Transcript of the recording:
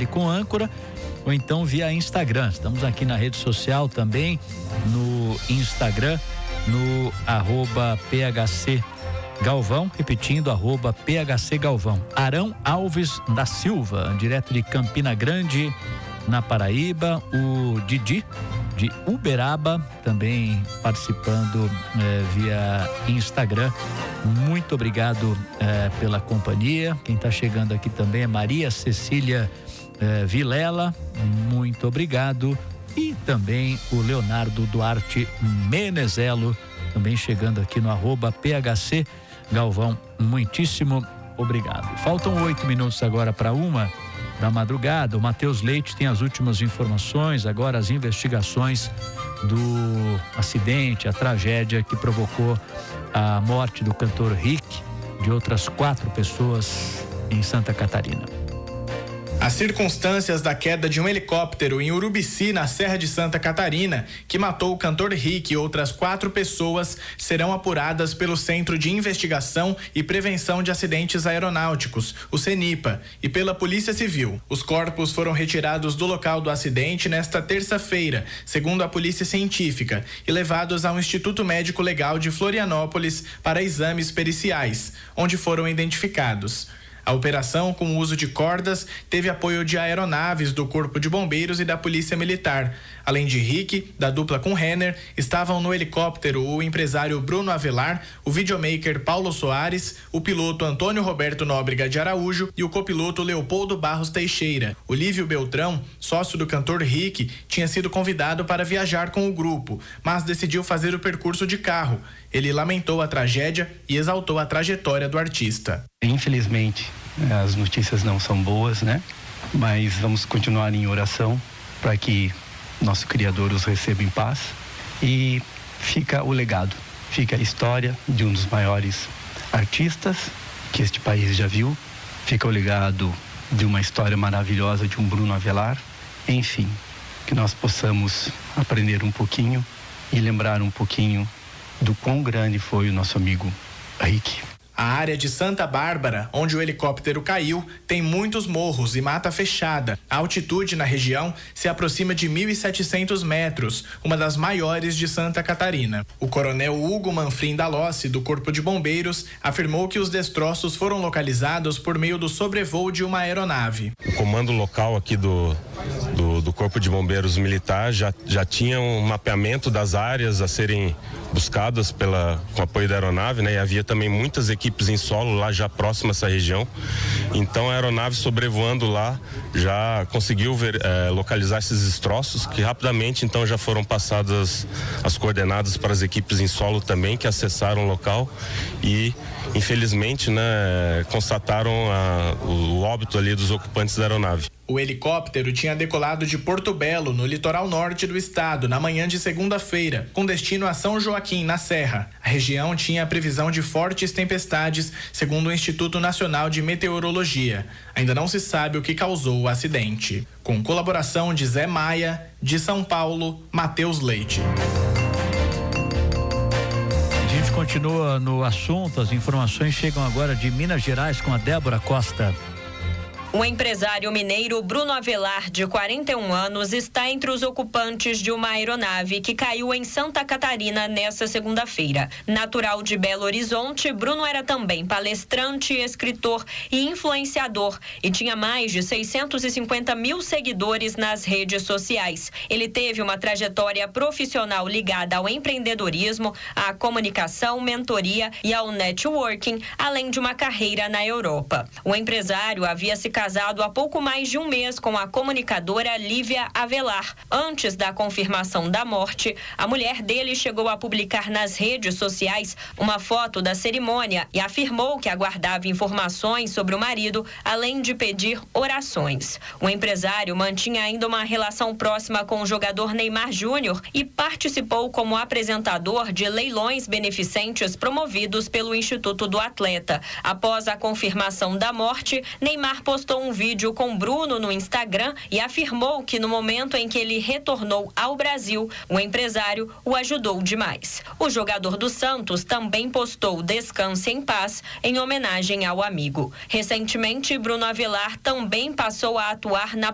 aqui com o âncora, ou então via Instagram. Estamos aqui na rede social também, no Instagram, no @PHC Galvão, repetindo, @PHC Galvão. Arão Alves da Silva, direto de Campina Grande, na Paraíba. O Didi, de Uberaba, também participando via Instagram. Muito obrigado pela companhia. Quem está chegando aqui também é Maria Cecília Vilela, muito obrigado. E também o Leonardo Duarte Menezelo, também chegando aqui no @PHC Galvão, muitíssimo obrigado. Faltam 8 minutos agora para 1 da madrugada. O Matheus Leite tem as últimas informações, agora as investigações do acidente, a tragédia que provocou a morte do cantor Rick, de outras 4 pessoas em Santa Catarina. As circunstâncias da queda de um helicóptero em Urubici, na Serra de Santa Catarina, que matou o cantor Rick e outras 4 pessoas, serão apuradas pelo Centro de Investigação e Prevenção de Acidentes Aeronáuticos, o CENIPA, e pela Polícia Civil. Os corpos foram retirados do local do acidente nesta terça-feira, segundo a Polícia Científica, e levados ao Instituto Médico Legal de Florianópolis para exames periciais, onde foram identificados. A operação, com o uso de cordas, teve apoio de aeronaves do Corpo de Bombeiros e da Polícia Militar. Além de Rick, da dupla com Renner, estavam no helicóptero o empresário Bruno Avelar, o videomaker Paulo Soares, o piloto Antônio Roberto Nóbrega de Araújo e o copiloto Leopoldo Barros Teixeira. O Lívio Beltrão, sócio do cantor Rick, tinha sido convidado para viajar com o grupo, mas decidiu fazer o percurso de carro. Ele lamentou a tragédia e exaltou a trajetória do artista. Infelizmente, as notícias não são boas, né? Mas vamos continuar em oração para que nosso Criador os receba em paz. E fica o legado, fica a história de um dos maiores artistas que este país já viu. Fica o legado de uma história maravilhosa de um Bruno Avelar. Enfim, que nós possamos aprender um pouquinho e lembrar um pouquinho do quão grande foi o nosso amigo Rick. A área de Santa Bárbara, onde o helicóptero caiu, tem muitos morros e mata fechada. A altitude na região se aproxima de 1.700 metros, uma das maiores de Santa Catarina. O coronel Hugo Manfrim Dalossi, do Corpo de Bombeiros, afirmou que os destroços foram localizados por meio do sobrevoo de uma aeronave. O comando local aqui do Corpo de Bombeiros Militar já tinha um mapeamento das áreas a serem buscadas com apoio da aeronave, né? E havia também muitas equipes em solo lá já próximo a essa região. Então a aeronave sobrevoando lá já conseguiu localizar esses destroços, que rapidamente então já foram passadas as coordenadas para as equipes em solo também, que acessaram o local e infelizmente, né, constataram o óbito ali dos ocupantes da aeronave. O helicóptero tinha decolado de Porto Belo, no litoral norte do estado, na manhã de segunda-feira, com destino a São Joaquim, na Serra. A região tinha a previsão de fortes tempestades, segundo o Instituto Nacional de Meteorologia. Ainda não se sabe o que causou o acidente. Com colaboração de Zé Maia, de São Paulo, Matheus Leite. A gente continua no assunto, as informações chegam agora de Minas Gerais com a Débora Costa. O empresário mineiro Bruno Avelar, de 41 anos, está entre os ocupantes de uma aeronave que caiu em Santa Catarina nesta segunda-feira. Natural de Belo Horizonte, Bruno era também palestrante, escritor e influenciador e tinha mais de 650 mil seguidores nas redes sociais. Ele teve uma trajetória profissional ligada ao empreendedorismo, à comunicação, mentoria e ao networking, além de uma carreira na Europa. O empresário havia se casado há pouco mais de um mês com a comunicadora Lívia Avelar. Antes da confirmação da morte, a mulher dele chegou a publicar nas redes sociais uma foto da cerimônia e afirmou que aguardava informações sobre o marido, além de pedir orações. O empresário mantinha ainda uma relação próxima com o jogador Neymar Júnior e participou como apresentador de leilões beneficentes promovidos pelo Instituto do Atleta. Após a confirmação da morte, Neymar postou um vídeo com Bruno no Instagram e afirmou que no momento em que ele retornou ao Brasil, o empresário o ajudou demais. O jogador do Santos também postou "Descanse em paz" em homenagem ao amigo. Recentemente, Bruno Avelar também passou a atuar na